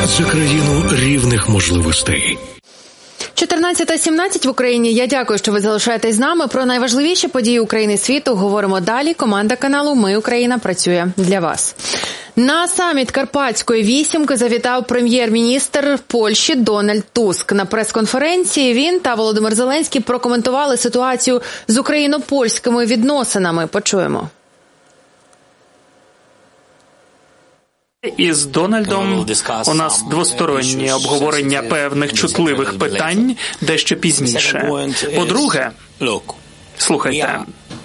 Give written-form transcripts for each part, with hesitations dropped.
Це країну рівних можливостей. 14:17 в Україні. Я дякую, що ви залишаєтесь з нами. Про найважливіші події України і світу говоримо далі. Команда каналу «Ми Україна» працює для вас. На саміт Карпатської вісімки завітав прем'єр-міністр Польщі Дональд Туск. На прес-конференції він та Володимир Зеленський прокоментували ситуацію з україно-польськими відносинами. Почуємо. Із Дональдом у нас двостороннє обговорення певних чутливих питань дещо пізніше. По-друге, слухайте,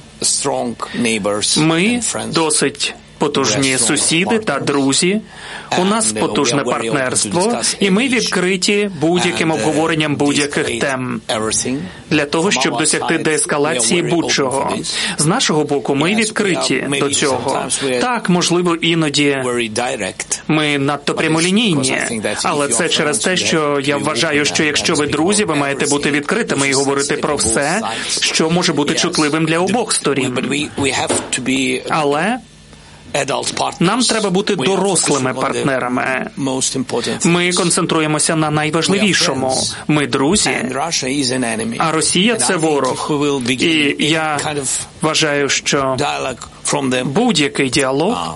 ми досить потужні сусіди та друзі, у нас потужне партнерство, і ми відкриті будь-яким обговоренням будь-яких тем для того, щоб досягти деескалації будь-чого. З нашого боку, ми відкриті до цього. Так, можливо, іноді ми надто прямолінійні, але це через те, що я вважаю, що якщо ви друзі, ви маєте бути відкритими і говорити про все, що може бути чутливим для обох сторін. Але нам треба бути дорослими партнерами. Ми концентруємося на найважливішому. Ми друзі, а Росія – це ворог. І я вважаю, що будь-який діалог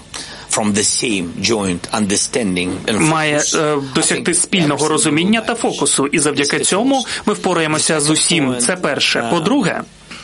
має досягти спільного розуміння та фокусу. І завдяки цьому ми впораємося з усім. Це перше. По-друге,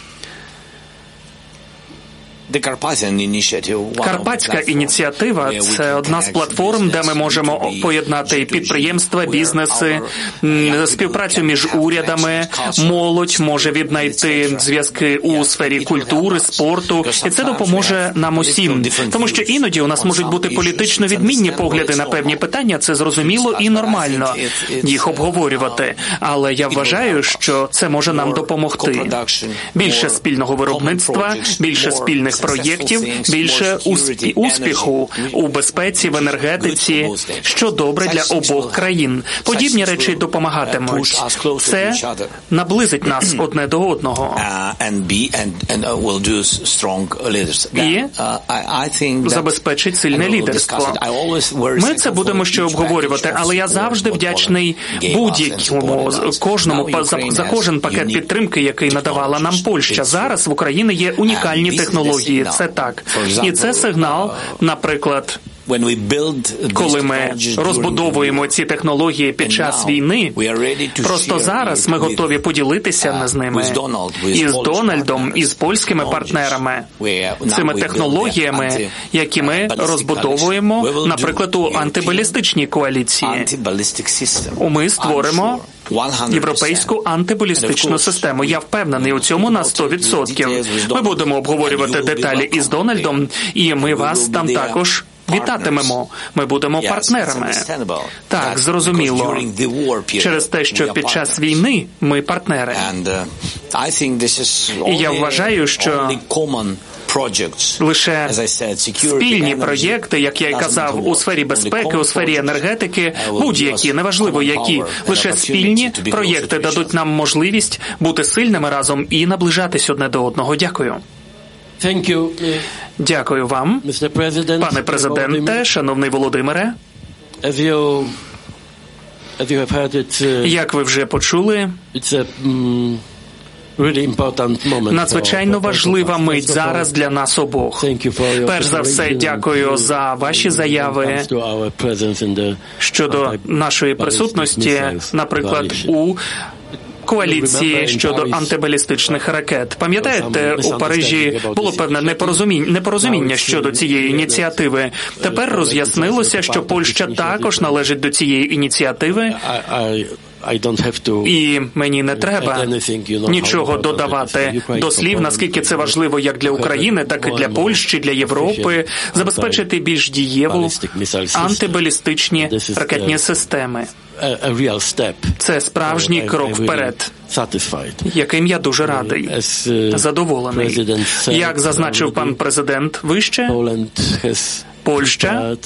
Карпатська ініціатива – це одна з платформ, де ми можемо поєднати підприємства, бізнеси, співпрацю між урядами, молодь може віднайти зв'язки у сфері культури, спорту, і це допоможе нам усім. Тому що іноді у нас можуть бути політично відмінні погляди на певні питання, це зрозуміло і нормально їх обговорювати. Але я вважаю, що це може нам допомогти. Більше спільного виробництва, більше спільних проєктів, більше успіху у безпеці, в енергетиці, що добре для обох країн. Подібні речі допомагатимуть. Це наблизить нас одне до одного. І забезпечить сильне лідерство. Ми це будемо ще обговорювати, але я завжди вдячний будь-якому, кожному за кожен пакет підтримки, який надавала нам Польща. Зараз в Україні є унікальні технології. Це так. І це сигнал, наприклад, коли ми розбудовуємо ці технології під час війни, просто зараз ми готові поділитися з ними і з Дональдом, і з польськими партнерами, цими технологіями, які ми розбудовуємо, наприклад, у антибалістичній коаліції. Ми створимо європейську антибалістичну систему. Я впевнений у цьому на 100%. Ми будемо обговорювати деталі із Дональдом, і ми вас там також вітатимемо. Ми будемо партнерами. Так, зрозуміло. Через те, що під час війни ми партнери. І я вважаю, що лише спільні проєкти, як я й казав, у сфері безпеки, у сфері енергетики, будь-які, неважливо які, лише спільні проєкти дадуть нам можливість бути сильними разом і наближатись одне до одного. Дякую. Дякую вам, пане президенте, шановний Володимире. Як ви вже почули, надзвичайно важлива мить зараз для нас обох. Перш за все, дякую за ваші заяви щодо нашої присутності, наприклад, у коаліції щодо антибалістичних ракет. Пам'ятаєте, у Парижі було певне непорозуміння щодо цієї ініціативи. Тепер роз'яснилося, що Польща також належить до цієї ініціативи. І мені не треба нічого додавати до слів, наскільки це важливо як для України, так і для Польщі, для Європи, забезпечити більш дієву антибалістичні ракетні системи. Це справжній крок вперед, яким я дуже радий, задоволений. Як зазначив пан президент вище, Польща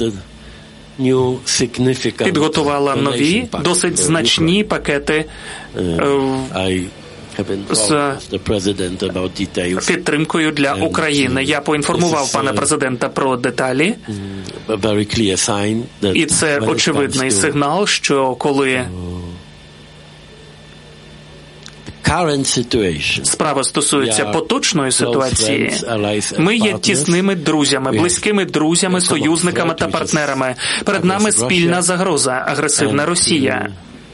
підготувала нові, досить значні пакети з підтримкою для України. Я поінформував пана президента про деталі, і це очевидний сигнал, що коли справа стосується поточної ситуації, ми є тісними друзями, близькими друзями, союзниками та партнерами. Перед нами спільна загроза – агресивна Росія.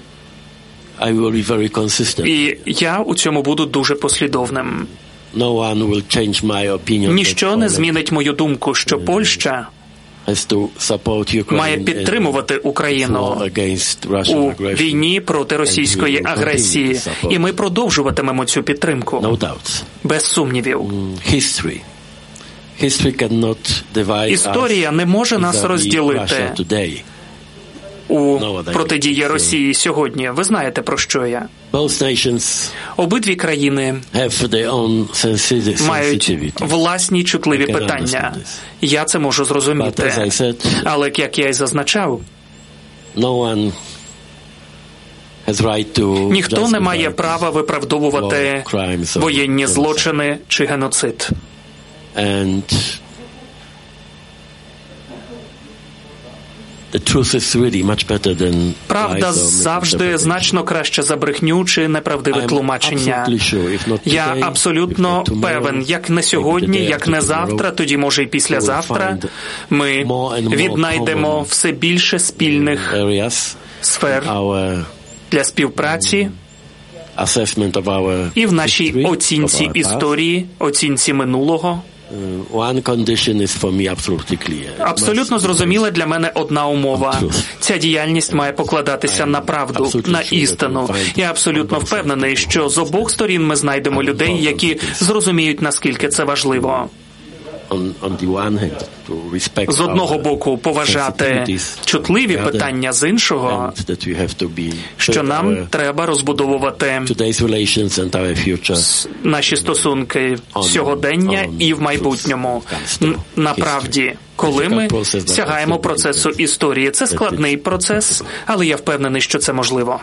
І я у цьому буду дуже послідовним. Ніщо не змінить мою думку, що Польща має підтримувати Україну у війні проти російської агресії. І ми продовжуватимемо цю підтримку. Без сумнівів. Історія не може нас розділити у протидії Росії сьогодні. Ви знаєте, про що я. Обидві країни мають власні чутливі питання. Я це можу зрозуміти. Але, як я й зазначав, ніхто не має права виправдовувати воєнні злочини чи геноцид. Правда завжди значно краще за брехню чи неправдиве тлумачення. Я абсолютно певен, як не сьогодні, як не завтра, тоді може і післязавтра, ми віднайдемо все більше спільних сфер для співпраці і в нашій оцінці історії, оцінці минулого. Абсолютно зрозуміла для мене одна умова. Ця діяльність має покладатися на правду, на істину. Я абсолютно впевнений, що з обох сторін ми знайдемо людей, які зрозуміють, наскільки це важливо. З одного боку, поважати чутливі питання, з іншого, що нам треба розбудовувати наші стосунки сьогодення і в майбутньому. На правді, коли ми сягаємо процесу історії. Це складний процес, але я впевнений, що це можливо.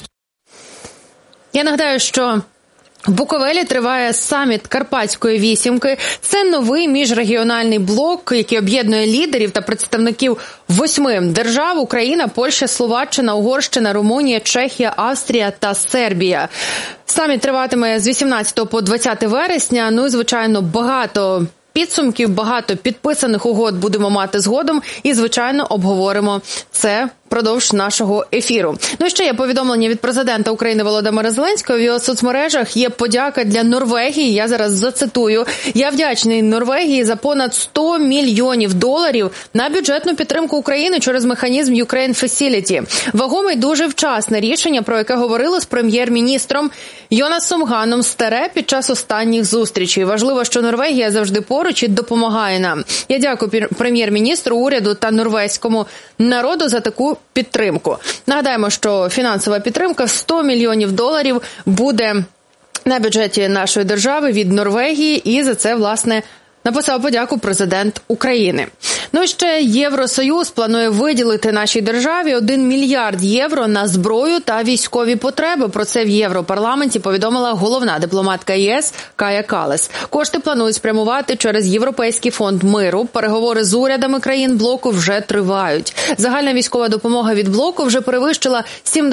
Я нагадаю, що в Буковелі триває саміт Карпатської вісімки. Це новий міжрегіональний блок, який об'єднує лідерів та представників 8 держав – Україна, Польща, Словаччина, Угорщина, Румунія, Чехія, Австрія та Сербія. Саміт триватиме з 18 по 20 вересня. Ну і, звичайно, багато підсумків, багато підписаних угод будемо мати згодом і, звичайно, обговоримо це впродовж нашого ефіру. Ну і ще є повідомлення від президента України Володимира Зеленського. В його соцмережах є подяка для Норвегії. Я зараз зацитую. «Я вдячний Норвегії за понад $100 мільйонів на бюджетну підтримку України через механізм Ukraine Facility. Вагоме й дуже вчасне рішення, про яке говорили з прем'єр-міністром Йонасом Ганом Старе під час останніх зустрічей. Важливо, що Норвегія завжди поруч і допомагає нам. Я дякую прем'єр-міністру, уряду та норвезькому народу за таку підтримку». Нагадаємо, що фінансова підтримка $100 мільйонів буде на бюджеті нашої держави від Норвегії, і за це, власне, написав подяку президент України. Ну і ще Євросоюз планує виділити нашій державі 1 мільярд євро на зброю та військові потреби. Про це в Європарламенті повідомила головна дипломатка ЄС Кая Каллас. Кошти планують спрямувати через Європейський фонд миру. Переговори з урядами країн блоку вже тривають. Загальна військова допомога від блоку вже перевищила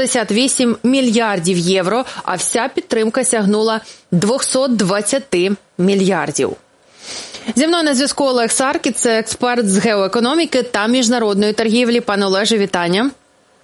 78 мільярдів євро, а вся підтримка сягнула 220 мільярдів. Зі мною на зв'язку Олег Саркіт, це експерт з геоекономіки та міжнародної торгівлі. Пане Олеже, вітання.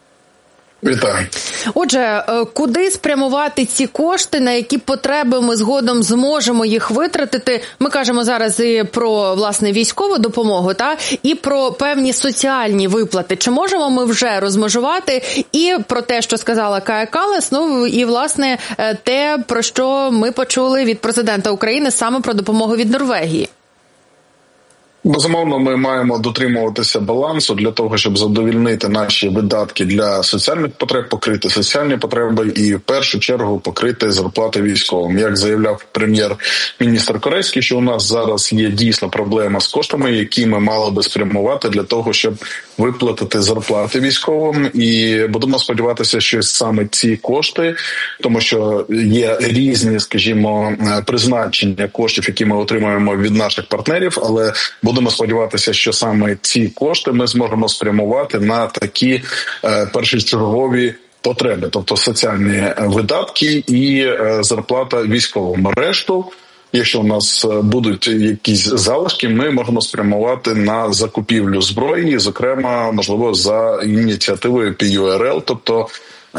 Вітаю. Отже, куди спрямувати ці кошти, на які потреби ми згодом зможемо їх витратити? Ми кажемо зараз і про, власне, військову допомогу, і про певні соціальні виплати. Чи можемо ми вже розмежувати і про те, що сказала Кая Каллас, і, власне, те, про що ми почули від президента України, саме про допомогу від Норвегії? Безумовно, ми маємо дотримуватися балансу для того, щоб задовольнити наші видатки для соціальних потреб, покрити соціальні потреби і в першу чергу покрити зарплати військовим. Як заявляв прем'єр-міністр корейський, що у нас зараз є дійсно проблема з коштами, які ми мали би спрямувати для того, щоб виплатити зарплати військовим. І будемо сподіватися, що саме ці кошти, тому що є різні, скажімо, призначення коштів, які ми отримуємо від наших партнерів, але будемо сподіватися, що саме ці кошти ми зможемо спрямувати на такі першочергові потреби, тобто соціальні видатки і зарплата військовим. Решту, якщо у нас будуть якісь залишки, ми можемо спрямувати на закупівлю зброї, зокрема, можливо, за ініціативою PURL, тобто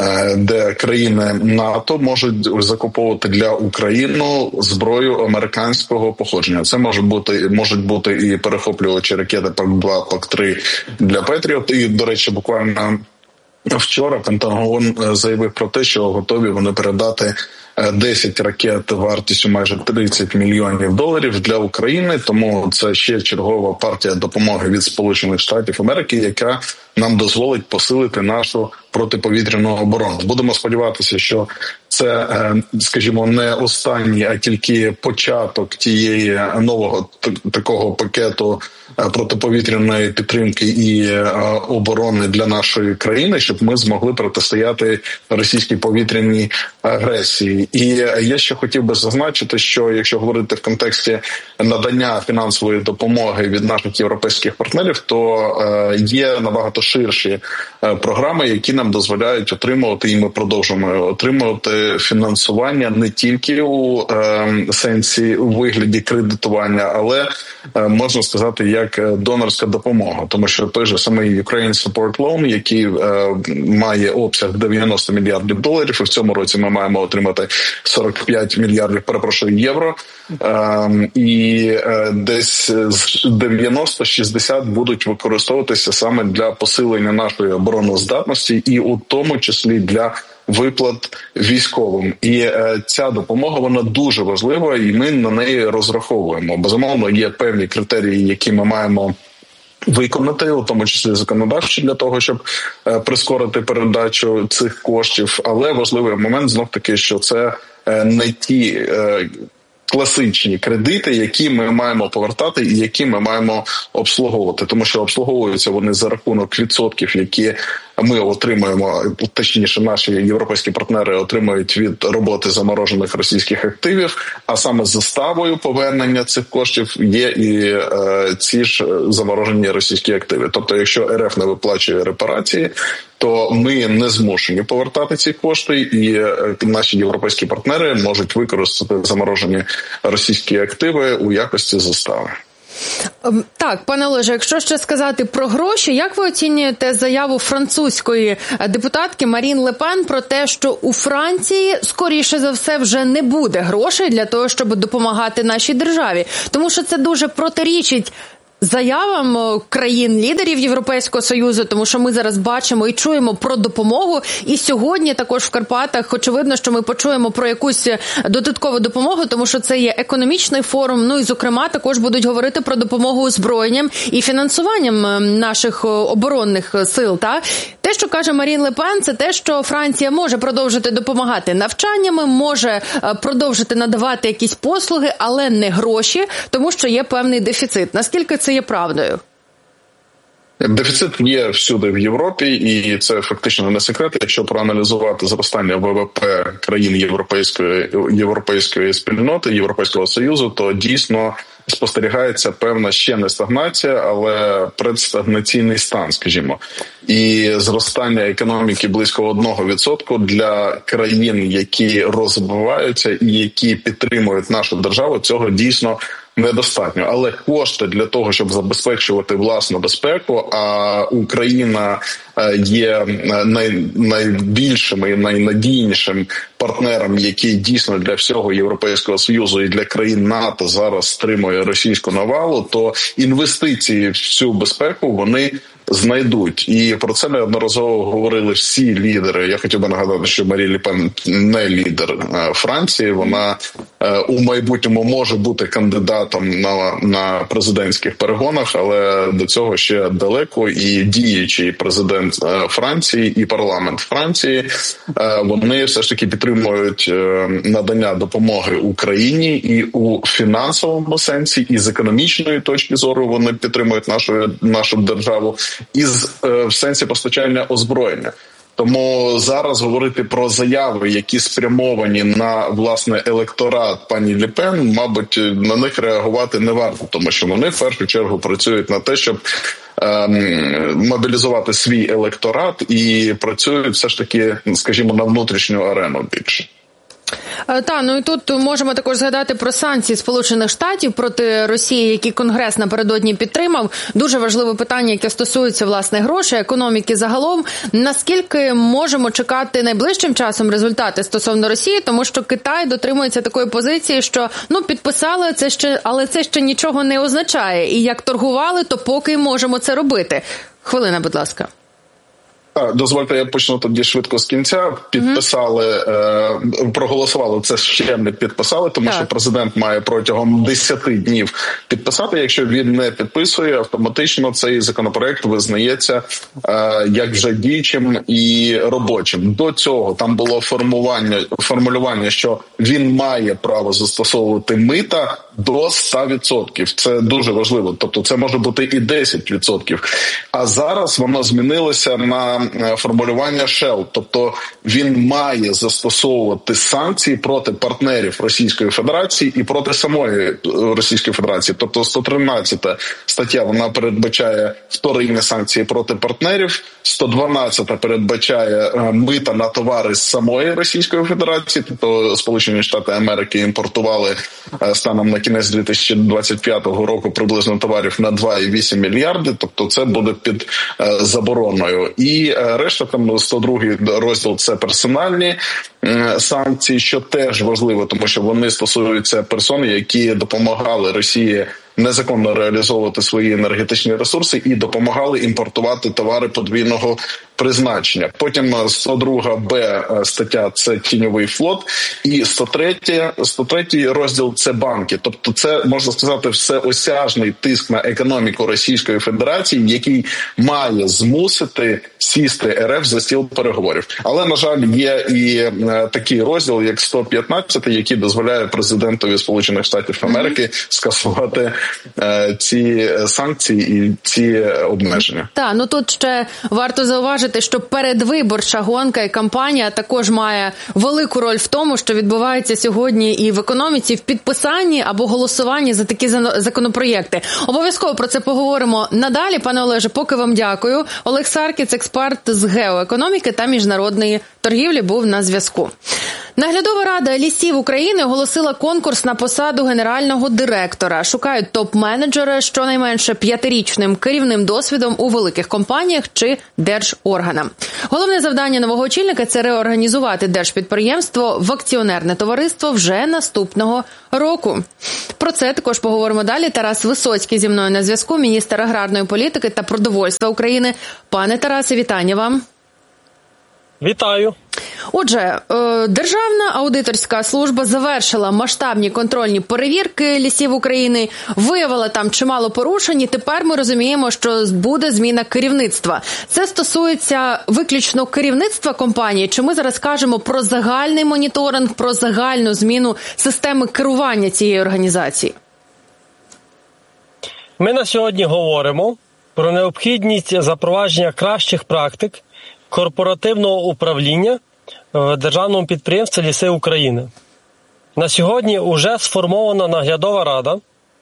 де країни НАТО можуть закуповувати для України зброю американського походження. Це можуть бути і перехоплювачі ракети ПАК-2, ПАК-3 для Петріот. І, до речі, буквально вчора Пентагон заявив про те, що готові вони передати 10 ракет вартістю майже $30 мільйонів для України, тому це ще чергова партія допомоги від Сполучених Штатів Америки, яка нам дозволить посилити нашу протиповітряну оборону. Будемо сподіватися, що це, скажімо, не останній, а тільки початок тієї нового такого пакету протиповітряної підтримки і оборони для нашої країни, щоб ми змогли протистояти російській повітряній агресії. І я ще хотів би зазначити, що якщо говорити в контексті надання фінансової допомоги від наших європейських партнерів, то є набагато ширші програми, які нам дозволяють отримувати, і ми продовжуємо отримувати фінансування не тільки у сенсі у вигляді кредитування, але можна сказати, як донорська допомога, тому що той же самий Ukraine Support Loan, який має обсяг $90 мільярдів, і в цьому році ми маємо отримати 45 мільярдів, євро, і десь 90-60 будуть використовуватися саме для посилення нашої обороноздатності і у тому числі для виплат військовим. І ця допомога, вона дуже важлива, і ми на неї розраховуємо. Безумовно, є певні критерії, які ми маємо виконати, у тому числі законодавчі, для того, щоб прискорити передачу цих коштів. Але важливий момент знов-таки, що це не ті класичні кредити, які ми маємо повертати і які ми маємо обслуговувати. Тому що обслуговуються вони за рахунок відсотків, які ми отримуємо, точніше наші європейські партнери отримують від роботи заморожених російських активів, а саме заставою повернення цих коштів є і ці ж заморожені російські активи. Тобто, якщо РФ не виплачує репарації, то ми не змушені повертати ці кошти, і наші європейські партнери можуть використати заморожені російські активи у якості застави. Так, пане Олеже, якщо ще сказати про гроші, як ви оцінюєте заяву французької депутатки Марін Ле Пен про те, що у Франції, скоріше за все, вже не буде грошей для того, щоб допомагати нашій державі? Тому що це дуже протирічить заявам країн-лідерів Європейського Союзу, тому що ми зараз бачимо і чуємо про допомогу, і сьогодні також в Карпатах очевидно, що ми почуємо про якусь додаткову допомогу, тому що це є економічний форум, ну і зокрема також будуть говорити про допомогу озброєнням і фінансуванням наших оборонних сил. Та? Те, що каже Марін Ле Пен, це те, що Франція може продовжити допомагати навчаннями, може продовжити надавати якісь послуги, але не гроші, тому що є певний дефіцит. Наскільки це є правдою? Дефіцит є всюди в Європі, і це фактично не секрет. Якщо проаналізувати зростання ВВП країн європейської спільноти, Європейського Союзу, то дійсно спостерігається певна ще не стагнація, але предстагнаційний стан, скажімо. І зростання економіки близько 1% для країн, які розвиваються і які підтримують нашу державу, цього дійсно недостатньо. Але кошти для того, щоб забезпечувати власну безпеку, а Україна є найбільшим і найнадійнішим партнером, який дійсно для всього Європейського Союзу і для країн НАТО зараз стримує російську навалу, то інвестиції в цю безпеку вони знайдуть. І про це неодноразово говорили всі лідери. Я хотів би нагадати, що Марін Ле Пен не лідер Франції, вона у майбутньому може бути кандидатом на президентських перегонах, але до цього ще далеко. І діючий президент Франції і парламент Франції, вони все ж таки підтримують надання допомоги Україні і у фінансовому сенсі, і з економічної точки зору вони підтримують нашу державу, і в сенсі постачання озброєння. Тому зараз говорити про заяви, які спрямовані на, власне, електорат пані Ле Пен, мабуть, на них реагувати не варто, тому що вони в першу чергу працюють на те, щоб мобілізувати свій електорат і працюють все ж таки, скажімо, на внутрішню арену більше. Ну і тут можемо також згадати про санкції Сполучених Штатів проти Росії, які Конгрес напередодні підтримав. Дуже важливе питання, яке стосується, власне, грошей, економіки загалом. Наскільки можемо чекати найближчим часом результати стосовно Росії? Тому що Китай дотримується такої позиції, що, підписали, але це ще нічого не означає. І як торгували, то поки можемо це робити. Хвилина, будь ласка. Дозвольте, я почну тоді швидко з кінця. Підписали, проголосували, це ще не підписали, тому що президент має протягом 10 днів підписати. Якщо він не підписує, автоматично цей законопроект визнається як вже діючим і робочим. До цього там було формулювання, що він має право застосовувати мита до 100%. Це дуже важливо. Тобто це може бути і 10%. А зараз воно змінилося на формулювання shall, тобто він має застосовувати санкції проти партнерів Російської Федерації і проти самої Російської Федерації. Тобто 113 стаття, вона передбачає вторинні санкції проти партнерів, 112 передбачає мита на товари з самої Російської Федерації, тобто Сполучені Штати Америки імпортували станом на кінець 2025 року приблизно товарів на 2,8 мільярди, тобто це буде під забороною. І решта, там 102 розділ, це персональні санкції, що теж важливо, тому що вони стосуються персон, які допомагали Росії незаконно реалізовувати свої енергетичні ресурси і допомагали імпортувати товари подвійного призначення. Потім 102Б стаття – це тіньовий флот, і 103 розділ – це банки. Тобто це, можна сказати, всеосяжний тиск на економіку Російської Федерації, який має змусити сісти РФ за стіл переговорів. Але, на жаль, є і такий розділ, як 115, який дозволяє президентові Сполучених Штатів Америки скасувати ці санкції і ці обмеження. Тут ще варто зауважити, що передвиборча гонка і кампанія також має велику роль в тому, що відбувається сьогодні і в економіці, в підписанні або голосуванні за такі законопроєкти. Обов'язково про це поговоримо надалі. Пане Олеже, поки вам дякую. Олег Саркіц, експерт з геоекономіки та міжнародної торгівлі, був на зв'язку. Наглядова рада лісів України оголосила конкурс на посаду генерального директора. Шукають топ-менеджера з щонайменше 5-річним керівним досвідом у великих компаніях чи держорганах. Головне завдання нового очільника – це реорганізувати держпідприємство в акціонерне товариство вже наступного року. Про це також поговоримо далі. Тарас Висоцький зі мною на зв'язку, міністр аграрної політики та продовольства України. Пане Тарасе, вітання вам. Вітаю. Отже, Державна аудиторська служба завершила масштабні контрольні перевірки лісів України, виявила там чимало порушень, і тепер ми розуміємо, що буде зміна керівництва. Це стосується виключно керівництва компанії, чи ми зараз кажемо про загальний моніторинг, про загальну зміну системи керування цієї організації? Ми на сьогодні говоримо про необхідність запровадження кращих практик корпоративного управління в державному підприємстві «Ліси України». На сьогодні вже сформована наглядова рада,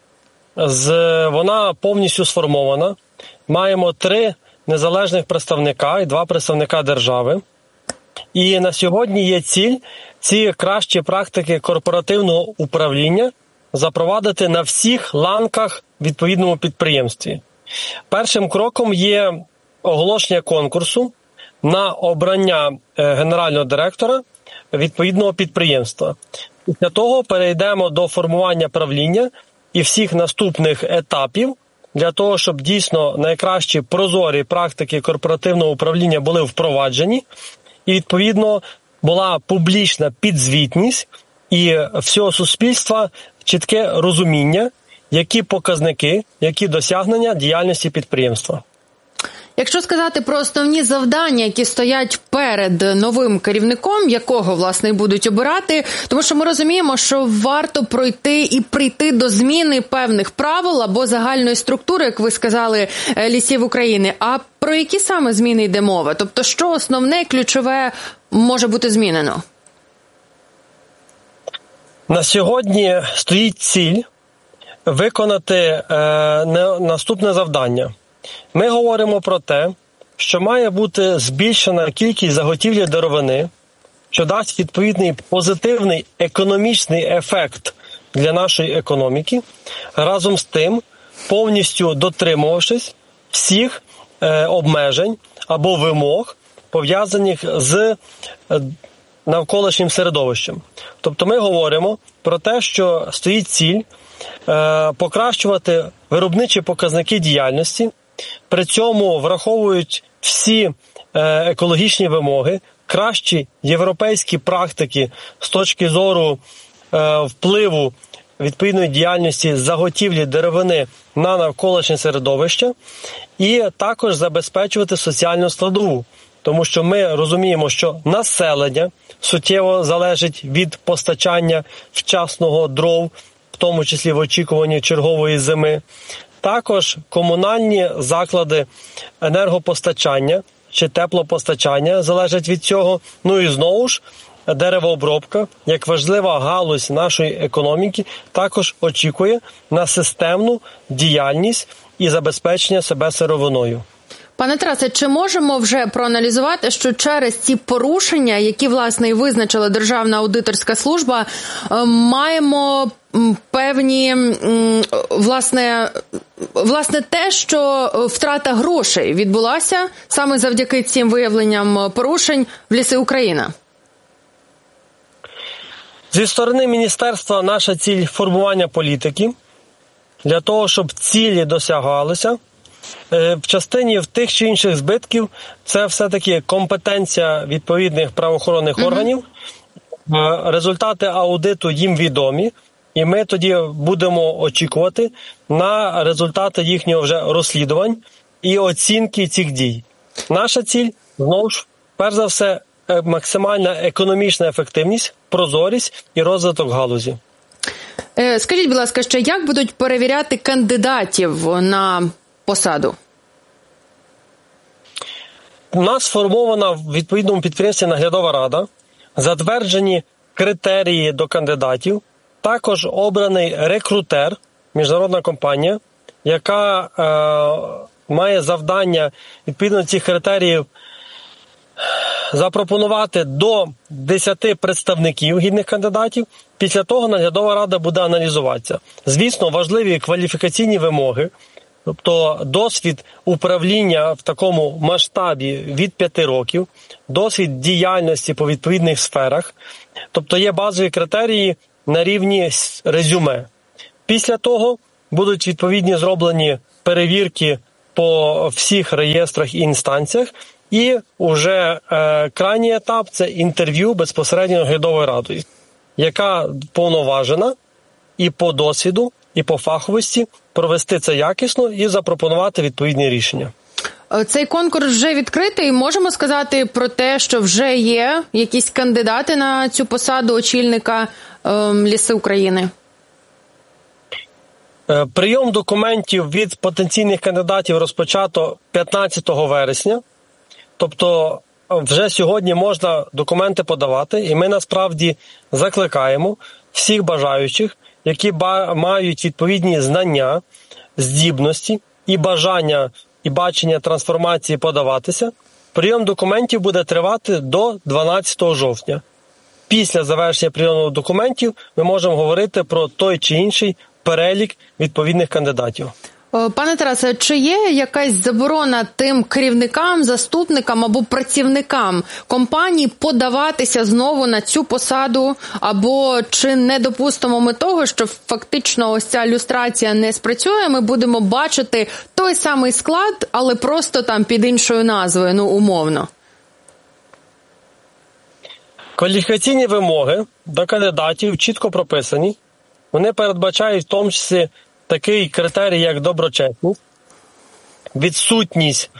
вона повністю сформована. Маємо 3 незалежних представника і 2 представника держави. І на сьогодні є ціль ці кращі практики корпоративного управління запровадити на всіх ланках відповідному підприємстві. Першим кроком є оголошення конкурсу на обрання генерального директора відповідного підприємства. Після того перейдемо до формування правління і всіх наступних етапів для того, щоб дійсно найкращі прозорі практики корпоративного управління були впроваджені і, відповідно, була публічна підзвітність і всього суспільства чітке розуміння, які показники, які досягнення діяльності підприємства. Якщо сказати про основні завдання, які стоять перед новим керівником, якого, власне, і будуть обирати, тому що ми розуміємо, що варто прийти до зміни певних правил або загальної структури, як ви сказали, лісів України. А про які саме зміни йде мова? Тобто, що основне, ключове може бути змінено? На сьогодні стоїть ціль виконати наступне завдання. Ми говоримо про те, що має бути збільшена кількість заготівлі деревини, що дасть відповідний позитивний економічний ефект для нашої економіки, разом з тим повністю дотримувавшись всіх обмежень або вимог, пов'язаних з навколишнім середовищем. Тобто ми говоримо про те, що стоїть ціль покращувати виробничі показники діяльності, при цьому враховують всі екологічні вимоги, кращі європейські практики з точки зору впливу відповідної діяльності заготівлі деревини на навколишнє середовище, і також забезпечувати соціальну складову. Тому що ми розуміємо, що населення суттєво залежить від постачання вчасного дров, в тому числі в очікуванні чергової зими. Також комунальні заклади енергопостачання чи теплопостачання залежать від цього. Ну і знову ж, деревообробка, як важлива галузь нашої економіки, також очікує на системну діяльність і забезпечення себе сировиною. Пане Тарасе, чи можемо вже проаналізувати, що через ці порушення, які, власне, і визначила Державна аудиторська служба, маємо певні, власне, те, що втрата грошей відбулася саме завдяки цим виявленням порушень в Ліси України? Зі сторони міністерства наша ціль – формування політики для того, щоб цілі досягалися. В частині тих чи інших збитків це все-таки компетенція відповідних правоохоронних органів. Результати аудиту їм відомі, і ми тоді будемо очікувати на результати їхнього вже розслідувань і оцінки цих дій. Наша ціль, знову ж, перш за все, максимальна економічна ефективність, прозорість і розвиток галузі. Скажіть, будь ласка, ще як будуть перевіряти кандидатів на посаду? У нас сформована в відповідному підприємстві наглядова рада, затверджені критерії до кандидатів, також обраний рекрутер, міжнародна компанія, яка має завдання відповідно цих критеріїв запропонувати до 10 представників гідних кандидатів. Після того наглядова рада буде аналізуватися. Звісно, важливі кваліфікаційні вимоги, тобто досвід управління в такому масштабі від 5 років, досвід діяльності по відповідних сферах, тобто є базові критерії на рівні резюме. Після того будуть відповідні зроблені перевірки по всіх реєстрах і інстанціях, і вже крайній етап – це інтерв'ю безпосередньо наглядовою радою, яка повноважена і по досвіду, і по фаховості провести це якісно і запропонувати відповідні рішення. Цей конкурс вже відкритий. Можемо сказати про те, що вже є якісь кандидати на цю посаду очільника Ліси України? Прийом документів від потенційних кандидатів розпочато 15 вересня. Тобто вже сьогодні можна документи подавати, і ми насправді закликаємо всіх бажаючих, які мають відповідні знання, здібності і бажання і бачення трансформації подаватися. Прийом документів буде тривати до 12 жовтня. Після завершення прийому документів ми можемо говорити про той чи інший перелік відповідних кандидатів. Пане Тарасе, чи є якась заборона тим керівникам, заступникам або працівникам компаній подаватися знову на цю посаду? Або чи не допустимо ми того, що фактично ось ця люстрація не спрацює, ми будемо бачити той самий склад, але просто там під іншою назвою, умовно? Кваліфікаційні вимоги до кандидатів чітко прописані. Вони передбачають в тому числі такий критерій, як доброчесність, відсутність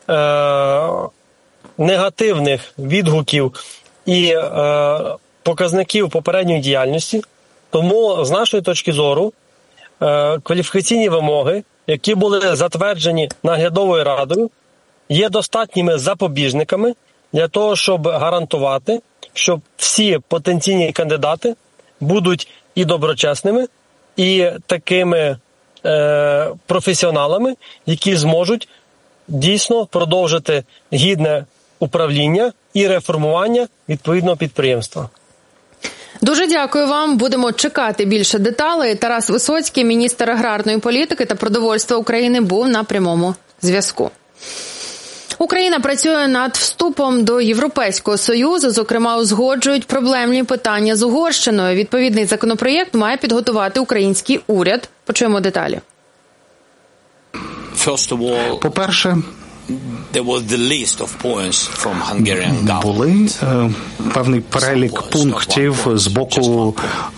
негативних відгуків і показників попередньої діяльності. Тому, з нашої точки зору, кваліфікаційні вимоги, які були затверджені наглядовою радою, є достатніми запобіжниками для того, щоб гарантувати, що всі потенційні кандидати будуть і доброчесними, і такими професіоналами, які зможуть дійсно продовжити гідне управління і реформування відповідного підприємства. Дуже дякую вам. Будемо чекати більше деталей. Тарас Висоцький, міністр аграрної політики та продовольства України, був на прямому зв'язку. Україна працює над вступом до Європейського Союзу, зокрема, узгоджують проблемні питання з Угорщиною. Відповідний законопроєкт має підготувати український уряд. Почуємо деталі. По-перше, були певний перелік пунктів з боку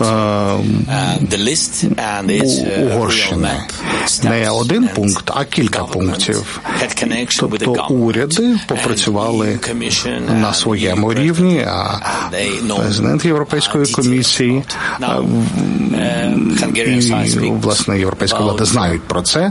Угорщини. Не один пункт, а кілька пунктів. Тобто уряди попрацювали на своєму рівні, а президент Європейської комісії і, власне, європейська влада знають про це.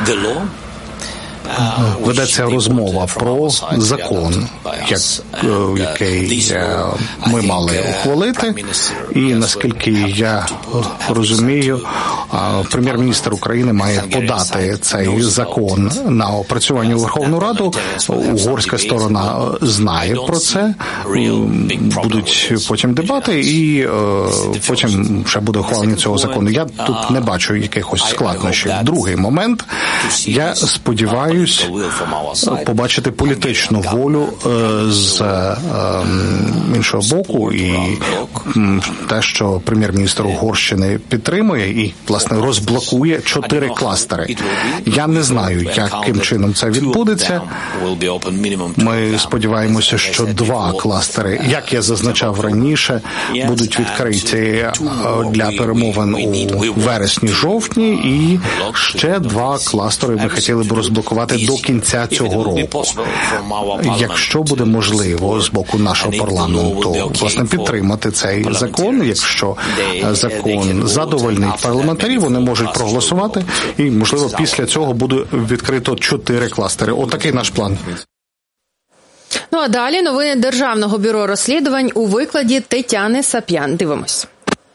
Ведеться розмова про закон, який ми мали ухвалити, і наскільки я розумію, прем'єр-міністр України має подати цей закон на опрацювання у Верховну Раду. Угорська сторона знає про це, будуть потім дебати, і потім ще буде ухвалення цього закону. Я тут не бачу якихось складнощів. Другий момент, я сподіваюся, побачити політичну волю з іншого боку, і те, що прем'єр-міністр Угорщини підтримує і, власне, розблокує 4 кластери. Я не знаю, яким чином це відбудеться. Ми сподіваємося, що 2 кластери, як я зазначав раніше, будуть відкриті для перемовин у вересні-жовтні, і ще 2 кластери ми хотіли б розблокувати до кінця цього року. Якщо буде можливо з боку нашого парламенту, власне, підтримати цей закон, якщо закон задовольнить парламентарів, вони можуть проголосувати, і, можливо, після цього буде відкрито 4 кластери. Отакий наш план. Ну а далі новини Державного бюро розслідувань у викладі Тетяни Сап'ян. Дивимось.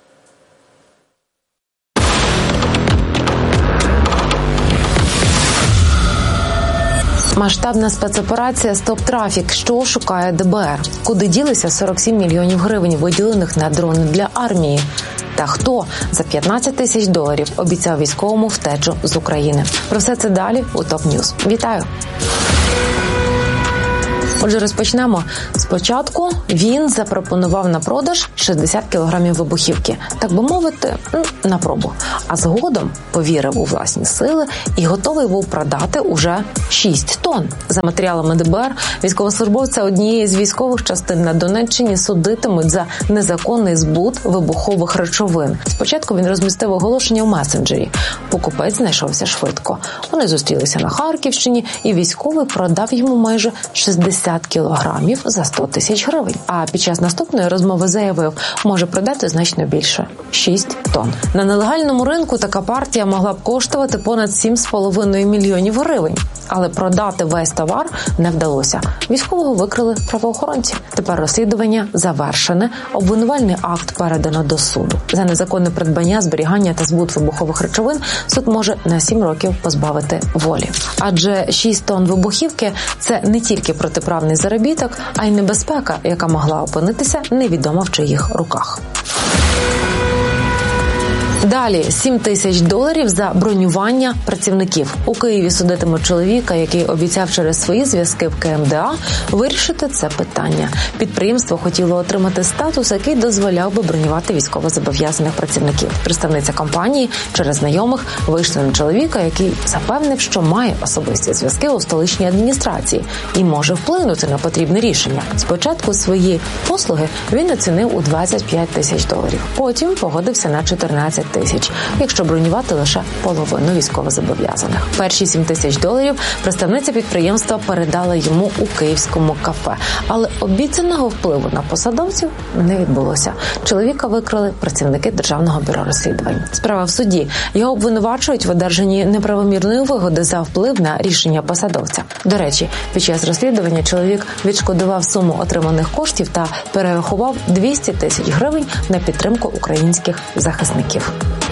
Масштабна спецоперація «Стоп-трафік». Що шукає ДБР? Куди ділися 47 мільйонів гривень, виділених на дрони для армії? Та хто за $15 тисяч обіцяв військовому втечу з України? Про все це далі у ТОП Ньюз. Вітаю! Отже, розпочнемо. Спочатку він запропонував на продаж 60 кілограмів вибухівки, так би мовити, на пробу. А згодом повірив у власні сили і готовий був продати уже 6 тонн. За матеріалами ДБР, військовослужбовця однієї з військових частин на Донеччині судитимуть за незаконний збут вибухових речовин. Спочатку він розмістив оголошення в месенджері. Покупець знайшовся швидко. Вони зустрілися на Харківщині, і військовий продав йому майже 60 кілограмів за 100 тисяч гривень. А під час наступної розмови заявив, може продати значно більше – 6 тонн. На нелегальному ринку така партія могла б коштувати понад 7,5 мільйонів гривень. Але продати весь товар не вдалося. Військового викрили правоохоронці. Тепер розслідування завершене. Обвинувальний акт передано до суду. За незаконне придбання, зберігання та збут вибухових речовин суд може на 7 років позбавити волі. Адже 6 тонн вибухівки – це не тільки протиправний заробіток, а й небезпека, яка могла опинитися невідомо в чиїх руках. Далі $7 тисяч за бронювання працівників. У Києві судитимуть чоловіка, який обіцяв через свої зв'язки в КМДА вирішити це питання. Підприємство хотіло отримати статус, який дозволяв би бронювати військовозобов'язаних працівників. Представниця компанії через знайомих вийшла на чоловіка, який запевнив, що має особисті зв'язки у столичній адміністрації і може вплинути на потрібне рішення. Спочатку свої послуги він оцінив у $25 тисяч. Потім погодився на $14 тисяч, якщо бронювати лише половину військовозобов'язаних. Перші $7 тисяч представниця підприємства передала йому у київському кафе. Але обіцяного впливу на посадовців не відбулося. Чоловіка викрили працівники Державного бюро розслідувань. Справа в суді. Його обвинувачують в одержанні неправомірної вигоди за вплив на рішення посадовця. До речі, під час розслідування чоловік відшкодував суму отриманих коштів та перерахував $200 тисяч на підтримку українських захисників.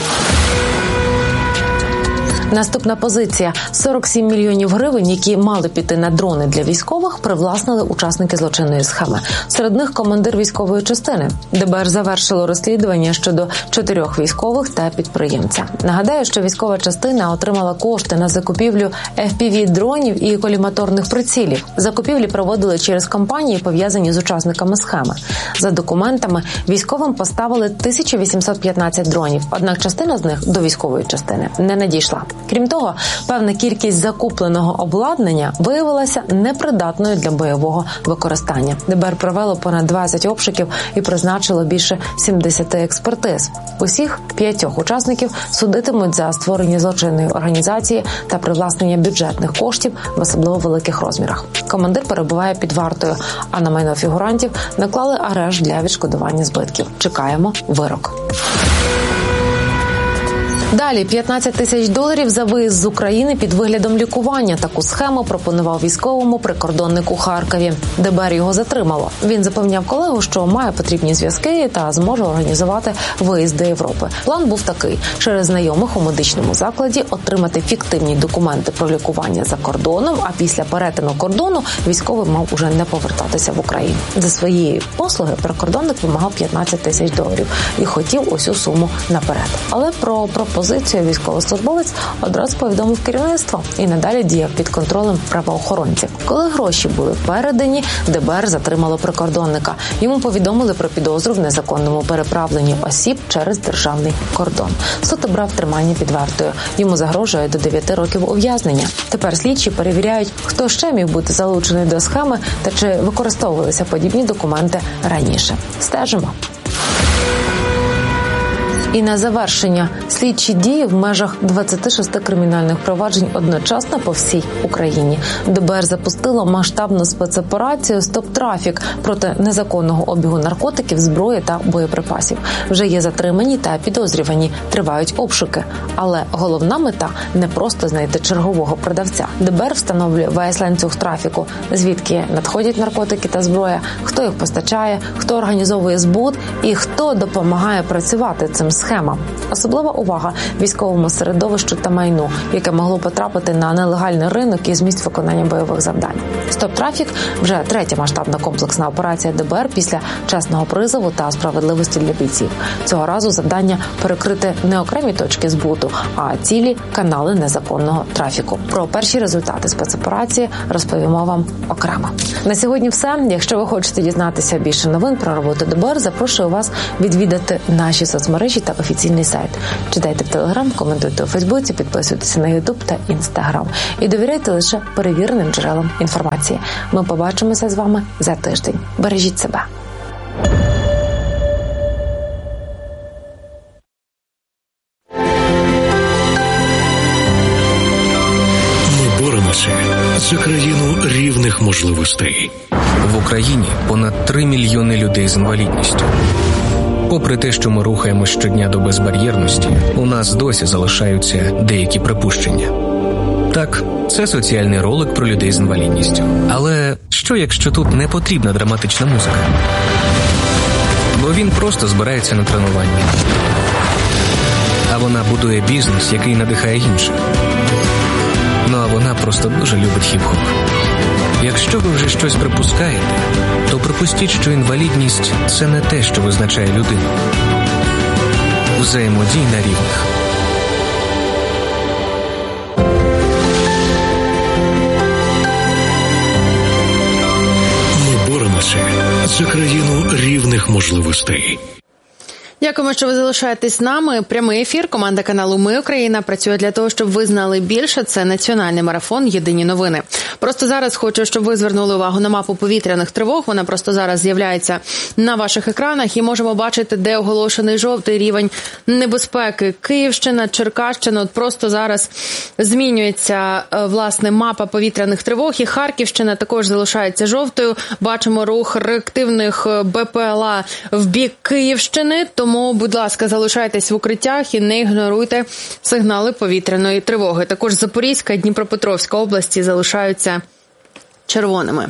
Наступна позиція. 47 мільйонів гривень, які мали піти на дрони для військових, привласнили учасники злочинної схеми. Серед них командир військової частини. ДБР завершило розслідування щодо 4 військових та підприємця. Нагадаю, що військова частина отримала кошти на закупівлю FPV-дронів і коліматорних прицілів. Закупівлі проводили через компанії, пов'язані з учасниками схеми. За документами, військовим поставили 1815 дронів, однак частина з них до військової частини не надійшла. Крім того, певна кількість закупленого обладнання виявилася непридатною для бойового використання. ДБР провело понад 20 обшуків і призначило більше 70 експертиз. Усіх 5 учасників судитимуть за створення злочинної організації та привласнення бюджетних коштів в особливо великих розмірах. Командир перебуває під вартою, а на майно фігурантів наклали арешт для відшкодування збитків. Чекаємо вирок. Далі $15 тисяч за виїзд з України під виглядом лікування. Таку схему пропонував військовому прикордонник у Харкові. ДБР його затримало. Він запевняв колегу, що має потрібні зв'язки та зможе організувати виїзд до Європи. План був такий – через знайомих у медичному закладі отримати фіктивні документи про лікування за кордоном, а після перетину кордону військовий мав уже не повертатися в Україну. За свої послуги прикордонник вимагав $15 тисяч і хотів усю суму наперед. Але про пропозицію військовослужбовець одразу повідомив керівництво і надалі діяв під контролем правоохоронців. Коли гроші були передані, ДБР затримало прикордонника. Йому повідомили про підозру в незаконному переправленні осіб через державний кордон. Суд обрав тримання під вартою. Йому загрожує до 9 років ув'язнення. Тепер слідчі перевіряють, хто ще міг бути залучений до схеми та чи використовувалися подібні документи раніше. Стежимо. І на завершення – слідчі дії в межах 26 кримінальних проваджень одночасно по всій Україні. ДБР запустило масштабну спецоперацію «Стоп-трафік» проти незаконного обігу наркотиків, зброї та боєприпасів. Вже є затримані та підозрювані, тривають обшуки. Але головна мета – не просто знайти чергового продавця. ДБР встановлює весь ланцюг трафіку, звідки надходять наркотики та зброя, хто їх постачає, хто організовує збут і хто допомагає працювати цим схемам. Особлива увага військовому середовищу та майну, яке могло потрапити на нелегальний ринок із місць виконання бойових завдань. «Стоп-трафік» – вже 3-я масштабна комплексна операція ДБР після чесного призову та справедливості для бійців. Цього разу завдання – перекрити не окремі точки збуту, а цілі канали незаконного трафіку. Про перші результати спецоперації розповімо вам окремо. На сьогодні все. Якщо ви хочете дізнатися більше новин про роботу ДБР, запрошую вас відвідати наші соцмережі та офіційний сайт. Читайте в Телеграм, коментуйте у Фейсбуці, підписуйтеся на Ютуб та Інстаграм. І довіряйте лише перевіреним джерелам інформації. Ми побачимося з вами за тиждень. Бережіть себе. Ми боремося за країну рівних можливостей. В Україні понад 3 мільйони людей з інвалідністю. Попри те, що ми рухаємось щодня до безбар'єрності, у нас досі залишаються деякі припущення. Так, це соціальний ролик про людей з інвалідністю. Але що, якщо тут не потрібна драматична музика? Бо він просто збирається на тренування. А вона будує бізнес, який надихає інших. Ну а вона просто дуже любить хіп-хоп. Якщо ви вже щось припускаєте, то припустіть, що інвалідність – це не те, що визначає людину. Взаємодій на рівних. Ми боремося за країну рівних можливостей. Дякуємо, що ви залишаєтесь з нами. Прямий ефір. Команда каналу «Ми Україна» працює для того, щоб ви знали більше. Це національний марафон «Єдині новини». Просто зараз хочу, щоб ви звернули увагу на мапу повітряних тривог. Вона просто зараз з'являється на ваших екранах. І можемо бачити, де оголошений жовтий рівень небезпеки. Київщина, Черкащина. От просто зараз змінюється, власне, мапа повітряних тривог. І Харківщина також залишається жовтою. Бачимо рух реактивних БПЛА в бік Київщини. Тому, будь ласка, залишайтесь в укриттях і не ігноруйте сигнали повітряної тривоги. Також Запорізька і Дніпропетровська області залишаються червоними.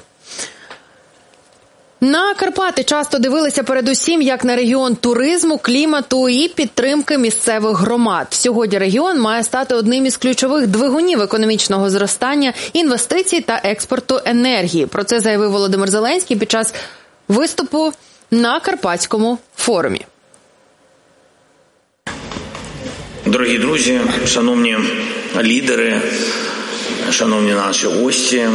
На Карпати часто дивилися передусім як на регіон туризму, клімату і підтримки місцевих громад. Сьогодні регіон має стати одним із ключових двигунів економічного зростання, інвестицій та експорту енергії. Про це заявив Володимир Зеленський під час виступу на Карпатському форумі. Дорогі друзі, шановні лідери, шановні наші гості,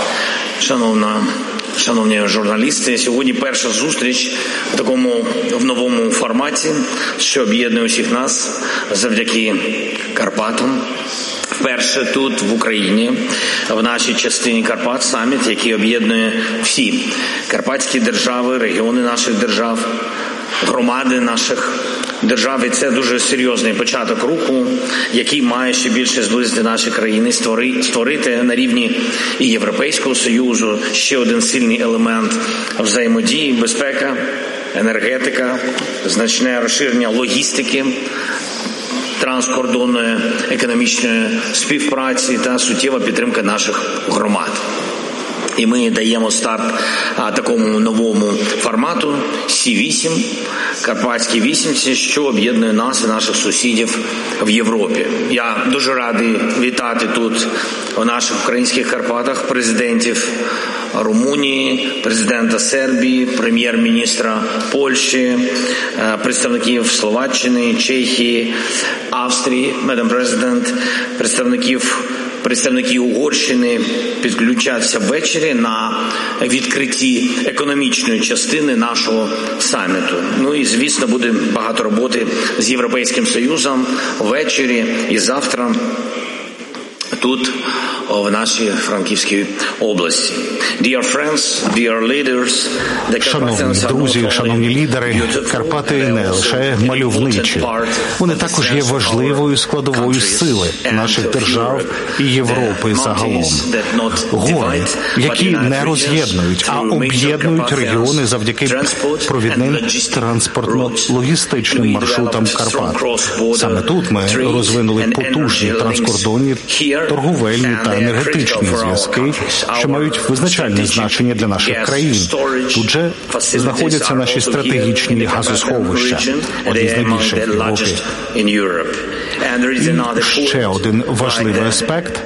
шановні журналісти, сьогодні перша зустріч в новому форматі, що об'єднує усіх нас завдяки Карпатам. Вперше тут, в Україні, в нашій частині Карпат, саміт, який об'єднує всі карпатські держави, регіони наших держав, громади наших держав. І це дуже серйозний початок руху, який має ще більше зблизити наші країни, створити на рівні і Європейського Союзу ще один сильний елемент взаємодії, безпека, енергетика, значне розширення логістики, транскордонної економічної співпраці та суттєва підтримка наших громад. І ми даємо старт такому новому формату Сі-8, Карпатській вісімці, що об'єднує нас і наших сусідів в Європі. Я дуже радий вітати тут, у наших українських Карпатах, президентів Румунії, президента Сербії, прем'єр-міністра Польщі, представників Словаччини, Чехії, Австрії, мадам президент, представники Угорщини підключаться ввечері на відкритті економічної частини нашого саміту. Ну і, звісно, буде багато роботи з Європейським Союзом ввечері і завтра тут, в нашій Франківській області. Dear friends, dear leaders, шановні друзі, шановні лідери, Карпати не лише мальовничі. Вони також є важливою складовою сили наших держав і Європи загалом. Гори, які не роз'єднують, а об'єднують регіони завдяки провідним транспортно-логістичним маршрутам Карпат. Саме тут ми розвинули потужні транскордонні, торговельні та енергетичні зв'язки, що мають визначальне значення для наших країн. Тут же знаходяться наші стратегічні газосховища, одні з найбільших в Європі. І ще один важливий аспект.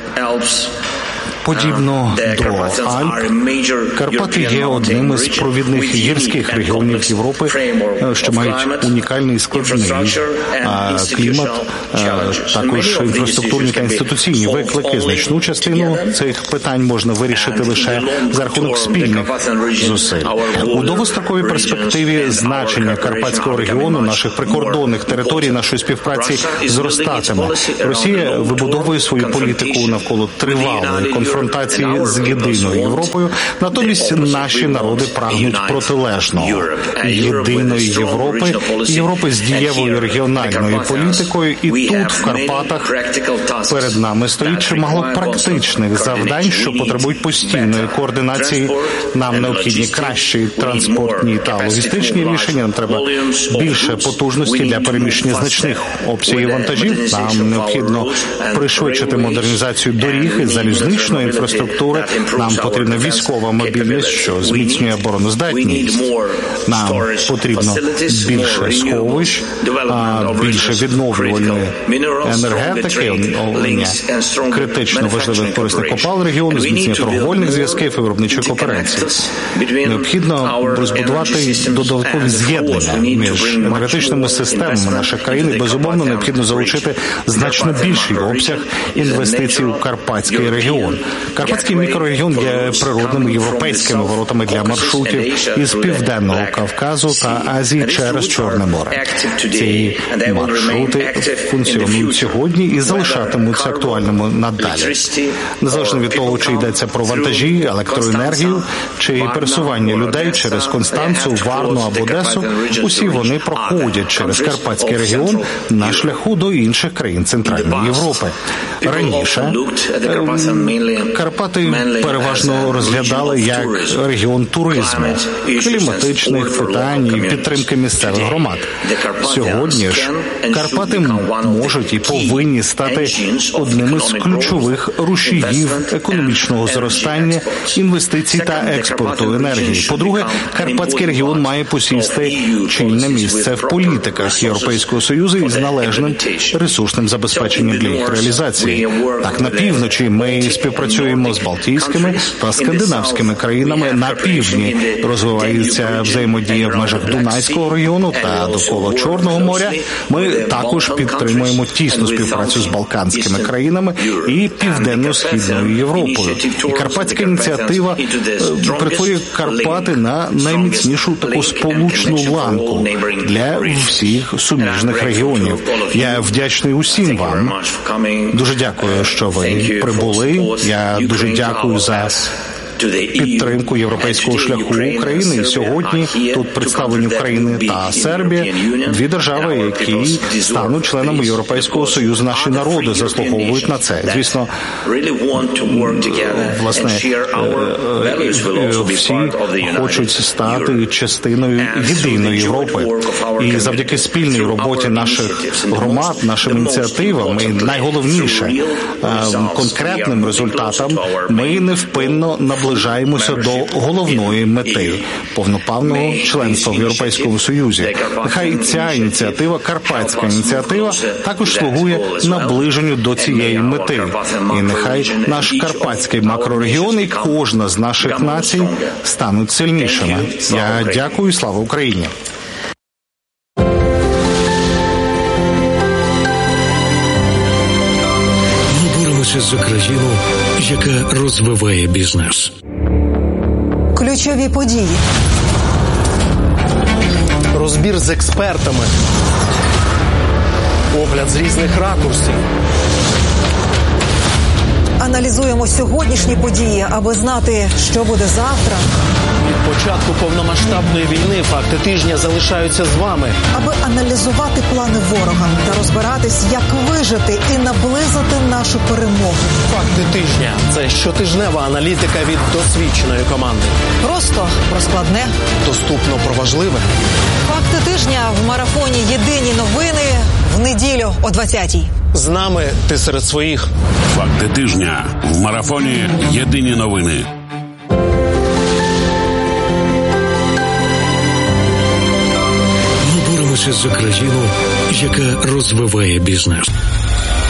Подібно до Альп, Карпати є одним із провідних гірських регіонів Європи, що мають унікальний складний клімат, також інфраструктурні та інституційні виклики. Значну частину цих питань можна вирішити лише за рахунок спільних зусиль. У довгостроковій перспективі значення Карпатського регіону, наших прикордонних територій, нашої співпраці зростатиме. Росія вибудовує свою політику навколо тривалої конфронтації з єдиною Європою, натомість наші народи прагнуть протилежного – єдиної Європи, Європи з дієвою регіональною політикою. І тут, в Карпатах, перед нами стоїть чимало практичних завдань, що потребують постійної координації. Нам необхідні кращі транспортні та логістичні рішення, нам треба більше потужності для переміщення значних обсягів вантажів, нам необхідно пришвидшити модернізацію доріг і залізничної інформаційної інфраструктури, нам потрібна військова мобільність, що зміцнює обороноздатність. Нам потрібно більше сховищ, більше відновлювальної енергетики, критично важливих корисних копалин регіону, зміцнення торговельних зв'язків і виробничої кооперації. Необхідно розбудувати додаткові з'єднання між енергетичними системами наших країн і, безумовно, необхідно залучити значно більший обсяг інвестицій у Карпатський регіон. Карпатський мікрорегіон є природними європейськими воротами для маршрутів із Південного Кавказу та Азії через Чорне море. Ці маршрути функціонують сьогодні і залишатимуться актуальними надалі. Незалежно від того, чи йдеться про вантажі, електроенергію, чи пересування людей через Констанцу, Варну або Одесу, усі вони проходять через Карпатський регіон на шляху до інших країн Центральної Європи. Раніше Карпати переважно розглядали як регіон туризму, кліматичних питань і підтримки місцевих громад. Сьогодні ж Карпати можуть і повинні стати одним із ключових рушіїв економічного зростання, інвестицій та експорту енергії. По-друге, Карпатський регіон має посісти чільне місце в політиках Європейського Союзу із належним ресурсним забезпеченням для їх реалізації. Так, на півночі ми співпрацюємо з балтійськими та скандинавськими країнами, на півдні розвивається взаємодія в межах Дунайського регіону та довкола Чорного моря. Ми також підтримуємо тісну співпрацю з балканськими країнами і Південно-Східною Європою. І Карпатська ініціатива перетворює Карпати на найміцнішу таку сполучну ланку для всіх суміжних регіонів. Я вдячний усім вам. Дуже дякую, що ви прибули. Я дуже дякую за підтримку європейського шляху України. І сьогодні тут представлені Україна та Сербія, дві держави, які стануть членами Європейського Союзу. Наші народи заслуговують на це. Звісно, власне, всі хочуть стати частиною єдиної Європи. І завдяки спільній роботі наших громад, нашим ініціативам, і найголовніше, конкретним результатам, ми невпинно наближаємося до головної мети – повноправного членства в Європейському Союзі. Нехай ця ініціатива, Карпатська ініціатива, також слугує наближенню до цієї мети. І нехай наш Карпатський макрорегіон і кожна з наших націй стануть сильнішими. Я дякую і слава Україні! За країну, яка розвиває бізнес. Ключові події. Розбір з експертами. Огляд з різних ракурсів. Аналізуємо сьогоднішні події, аби знати, що буде завтра. Від початку повномасштабної війни факти тижня залишаються з вами. Аби аналізувати плани ворога та розбиратись, як вижити і наблизити нашу перемогу. Факти тижня – це щотижнева аналітика від досвідченої команди. Просто про складне. Доступно про важливе. Факти тижня в марафоні «Єдині новини» в неділю о 20-й. З нами ти серед своїх. Факти тижня в марафоні «Єдині новини». Ми боремося за країну, яка розвиває бізнес.